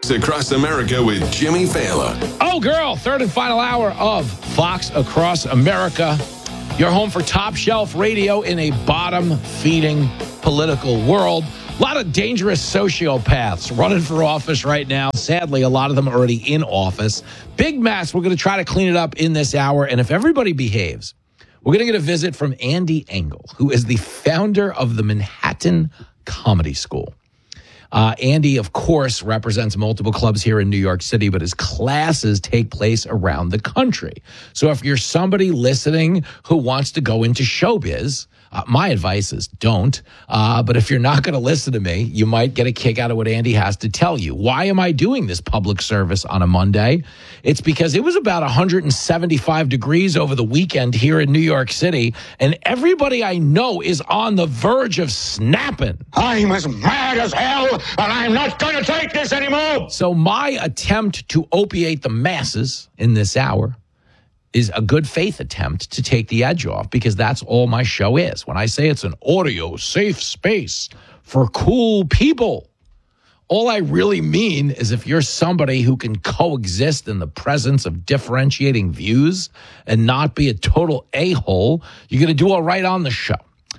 Fox Across America with Jimmy Fallon. Oh, girl, third and final hour of Fox Across America. Your home for top shelf radio in a bottom-feeding political world. A lot of dangerous sociopaths running for office right now. Sadly, a lot of them are already in office. Big mess. We're going to try to clean it up in this hour. And if everybody behaves, we're going to get a visit from Andy Engel, who is the founder of the Manhattan Comedy School. Andy, of course, represents multiple clubs here in New York City, but his classes take place around the country. So if you're somebody listening who wants to go into showbiz, my advice is don't. But if you're not going to listen to me, you might get a kick out of what Andy has to tell you. Why am I doing this public service on a Monday? It's because it was about 175 degrees over the weekend here in New York City, and everybody I know is on the verge of snapping. I'm as mad as hell, and I'm not going to take this anymore. So my attempt to opiate the masses in this hour is a good faith attempt to take the edge off, because that's all my show is. When I say it's an audio safe space for cool people, all I really mean is if you're somebody who can coexist in the presence of differentiating views and not be a total a-hole, you're going to do all right on the show.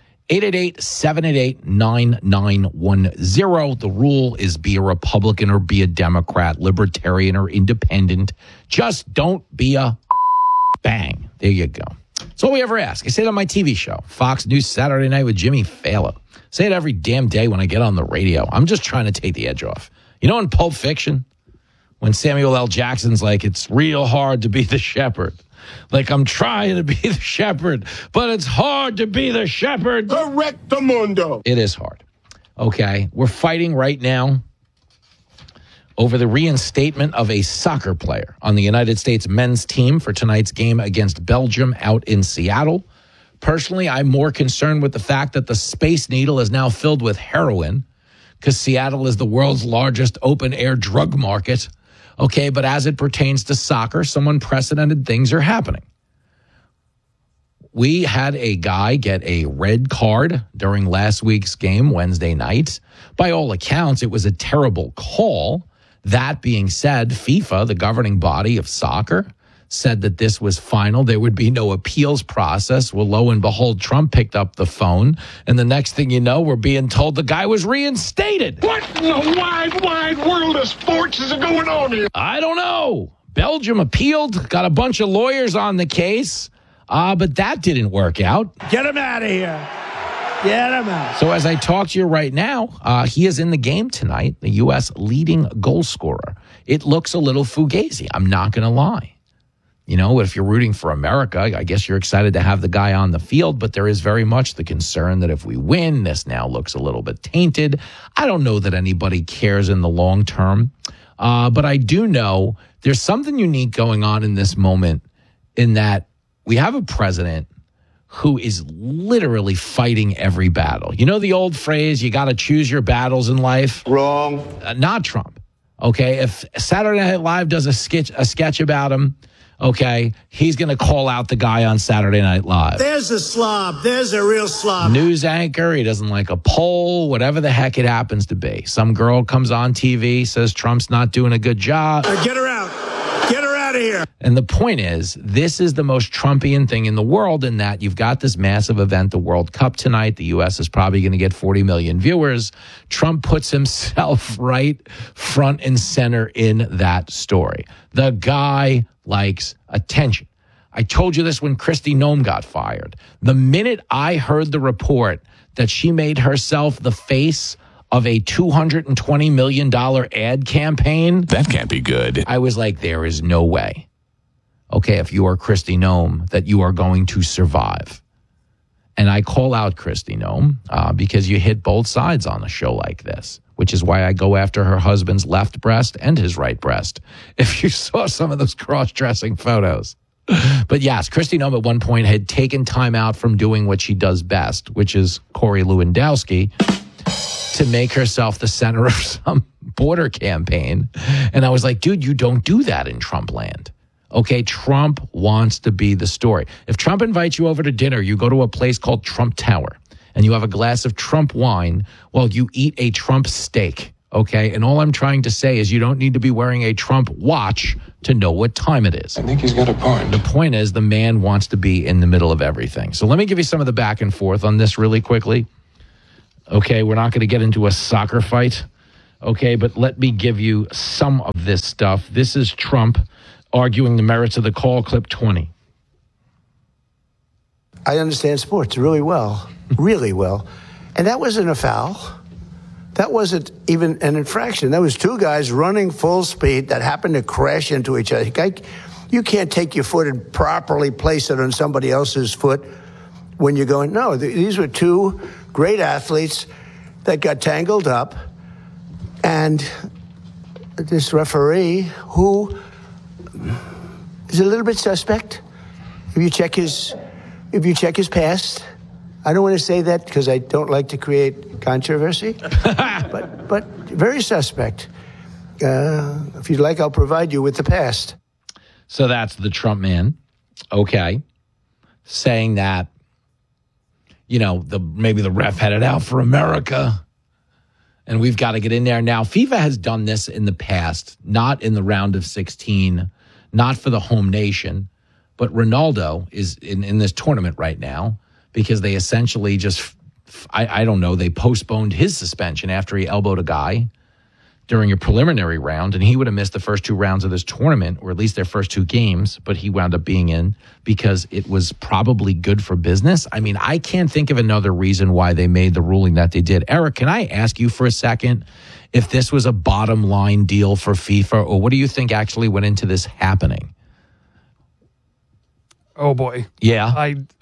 888-788-9910. The rule is be a Republican or be a Democrat, Libertarian or Independent. Just don't be a bang. There you go. That's all we ever ask. I say it on my TV show, Fox News Saturday Night with Jimmy Fallon. Say it every damn day when I get on the radio. I'm just trying to take the edge off. You know, in Pulp Fiction, when Samuel L. Jackson's like, it's real hard to be the shepherd. Like, I'm trying to be the shepherd, but it's hard to be the shepherd. Correctamundo. It is hard. Okay, we're fighting right now over the reinstatement of a soccer player on the United States men's team for tonight's game against Belgium out in Seattle. Personally, I'm more concerned with the fact that the Space Needle is now filled with heroin, because Seattle is the world's largest open-air drug market. Okay, but as it pertains to soccer, some unprecedented things are happening. We had a guy get a red card during last week's game, Wednesday night. By all accounts, it was a terrible call. That being said, FIFA, the governing body of soccer, said that this was final. There would be no appeals process. Well, lo and behold, Trump picked up the phone, and the next thing you know, we're being told the guy was reinstated. What in the wide world of sports is going on here? I don't know. Belgium appealed, got a bunch of lawyers on the case, but that didn't work out. Get him out of here. Get him out. So as I talk to you right now, he is in the game tonight, the U.S. leading goal scorer. It looks a little fugazi. I'm not going to lie. You know, if you're rooting for America, I guess you're excited to have the guy on the field, but there is very much the concern that if we win, this now looks a little bit tainted. I don't know that anybody cares in the long term, but I do know there's something unique going on in this moment, in that we have a president who is literally fighting every battle. You know the old phrase, you got to choose your battles in life? Wrong. Not Trump. Okay, if Saturday Night Live does a sketch about him, okay, he's going to call out the guy on Saturday Night Live. There's a slob. There's a real slob. News anchor, he doesn't like a poll, whatever the heck it happens to be. Some girl comes on TV, says Trump's not doing a good job. Get her out. Get her out of here. And the point is, this is the most Trumpian thing in the world, in that you've got this massive event, the World Cup tonight. The U.S. is probably going to get 40 million viewers. Trump puts himself right front and center in that story. The guy likes attention. I told you this when Kristi Noem got fired. The minute I heard the report that she made herself the face of a $220 million ad campaign, That can't be good. I was like, there is no way, okay, if you are Kristi Noem, that you are going to survive. And I call out Kristi Noem because you hit both sides on a show like this, which is why I go after her husband's left breast and his right breast, if you saw some of those cross-dressing photos. But yes, Kristi Noem at one point had taken time out from doing what she does best, which is Corey Lewandowski, to make herself the center of some border campaign. And I was like, dude, you don't do that in Trump land. Okay, Trump wants to be the story. If Trump invites you over to dinner, you go to a place called Trump Tower and you have a glass of Trump wine while you eat a Trump steak. Okay, and all I'm trying to say is you don't need to be wearing a Trump watch to know what time it is. I think he's got a point. The point is the man wants to be in the middle of everything. So let me give you some of the back and forth on this really quickly. Okay, we're not going to get into a soccer fight. Okay, but let me give you some of this stuff. This is Trump arguing the merits of the call, clip 20. I understand sports really well, really well. And that wasn't a foul. That wasn't even an infraction. That was two guys running full speed that happened to crash into each other. You can't take your foot and properly place it on somebody else's foot when you're going, no, these were two great athletes that got tangled up. And this referee, who is a little bit suspect, if you check his past, I don't want to say that because I don't like to create controversy, but very suspect. If you'd like, I'll provide you with the past. So that's the Trump man, okay, saying that, maybe the ref had it out for America, and we've got to get in there. Now, FIFA has done this in the past, not in the round of 16, not for the home nation, but Ronaldo is in this tournament right now, because they essentially just, I don't know, they postponed his suspension after he elbowed a guy during a preliminary round, and he would have missed the first two rounds of this tournament, or at least their first two games, but he wound up being in because it was probably good for business. I mean, I can't think of another reason why they made the ruling that they did. Eric, can I ask you for a second if this was a bottom line deal for FIFA, or what do you think actually went into this happening? Oh, boy. Yeah.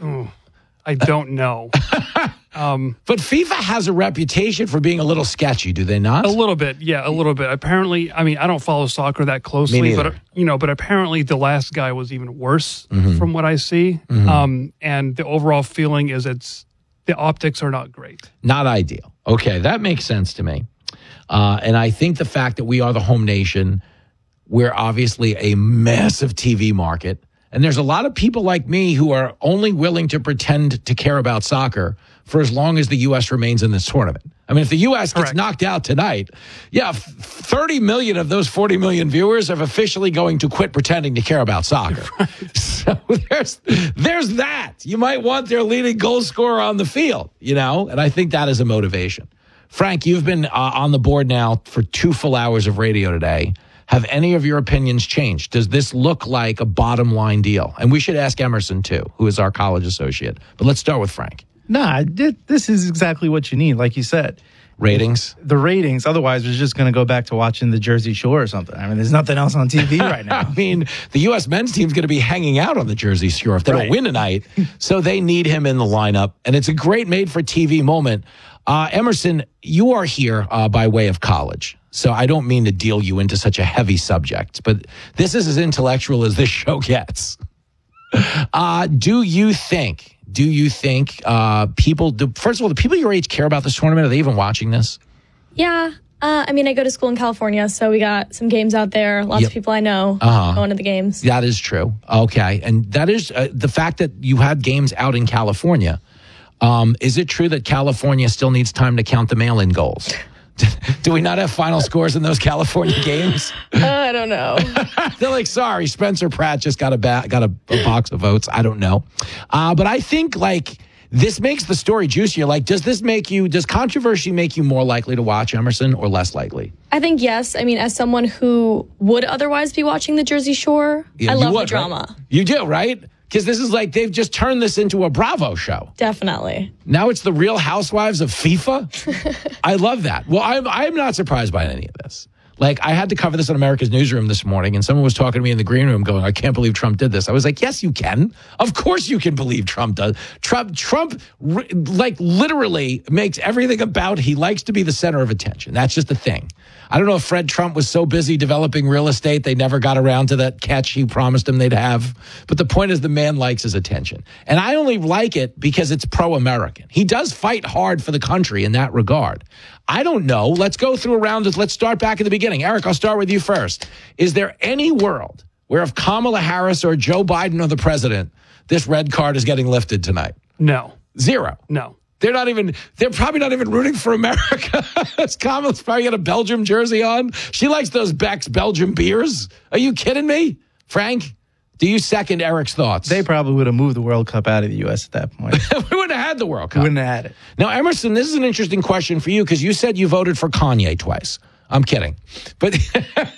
I don't know. But FIFA has a reputation for being a little sketchy, do they not? A little bit, yeah, a little bit. Apparently, I mean, I don't follow soccer that closely, but apparently the last guy was even worse from what I see. And the overall feeling is the optics are not great. Not ideal. Okay, that makes sense to me. And I think the fact that we are the home nation, we're obviously a massive TV market. And there's a lot of people like me who are only willing to pretend to care about soccer for as long as the U.S. remains in this tournament. I mean, if the U.S. gets knocked out tonight, 30 million of those 40 million viewers are officially going to quit pretending to care about soccer. Right. So there's that. You might want their leading goal scorer on the field, and I think that is a motivation. Frank, you've been on the board now for 2 full hours of radio today. Have any of your opinions changed? Does this look like a bottom line deal? And we should ask Emerson, too, who is our college associate. But let's start with Frank. Nah, this is exactly what you need, like you said. Ratings? The ratings. Otherwise, we're just going to go back to watching the Jersey Shore or something. I mean, there's nothing else on TV right now. I mean, the U.S. men's team's going to be hanging out on the Jersey Shore if they don't win tonight. So they need him in the lineup. And it's a great made-for-TV moment. Emerson, you are here by way of college. So I don't mean to deal you into such a heavy subject, but this is as intellectual as this show gets. Do you think people, first of all, the people your age care about this tournament? Are they even watching this? Yeah. I mean, I go to school in California, so we got some games out there. Lots of people I know going to the games. That is true. Okay. And that is the fact that you had games out in California. Is it true that California still needs time to count the mail-in goals? Do we not have final scores in those California games? I don't know. They're like, sorry, Spencer Pratt just got a box of votes. I don't know. But I think this makes the story juicier. Does controversy make you more likely to watch, Emerson, or less likely? I think yes. I mean, as someone who would otherwise be watching the Jersey Shore, I love the drama. Right? You do, right? Because this is they've just turned this into a Bravo show. Definitely. Now it's the Real Housewives of FIFA. I love that. Well, I'm not surprised by any of this. I had to cover this on America's Newsroom this morning, and someone was talking to me in the green room going, I can't believe Trump did this. I was like, yes, you can. Of course you can believe Trump does. Trump literally makes everything about, he likes to be the center of attention. That's just the thing. I don't know if Fred Trump was so busy developing real estate, they never got around to that catch he promised him they'd have. But the point is the man likes his attention. And I only like it because it's pro-American. He does fight hard for the country in that regard. I don't know. Let's go through a round. Let's start back at the beginning. Eric, I'll start with you first. Is there any world where if Kamala Harris or Joe Biden are the president, this red card is getting lifted tonight? No. Zero? No. They're probably not even rooting for America. Kamala's probably got a Belgium jersey on. She likes those Beck's Belgium beers. Are you kidding me? Frank, do you second Eric's thoughts? They probably would have moved the World Cup out of the U.S. at that point. We wouldn't have had the World Cup. We wouldn't have had it. Now, Emerson, this is an interesting question for you because you said you voted for Kanye twice. I'm kidding. But